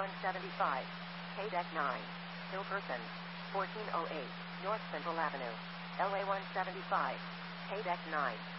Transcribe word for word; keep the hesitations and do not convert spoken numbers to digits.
one seventy-five, K deck nine, Hillperson, fourteen oh eight, North Central Avenue, L A one seventy-five, K deck nine.